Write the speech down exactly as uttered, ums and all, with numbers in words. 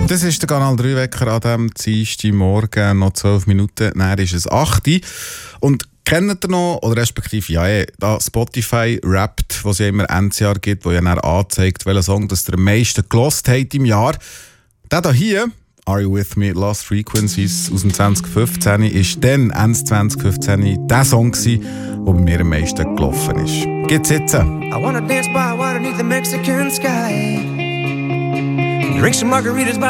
Das ist der Kanal drei Wecker an diesem Dienstagmorgen, noch zwölf Minuten, dann ist es acht Uhr. Und kennt ihr noch, oder respektive ja, eh, da Spotify rappt, was es ja immer Endjahr gibt, wo ja dann anzeigt, welcher Song das ihr am meisten gelost habt im Jahr. Der hier, Are You With Me, Lost Frequencies aus dem zwanzig fünfzehn, ist dann Ende zwanzig fünfzehn der Song gewesen, der bei mir am meisten gelaufen ist. Geht's jetzt? I wanna dance by water beneath the Mexican sky. Drink some margaritas by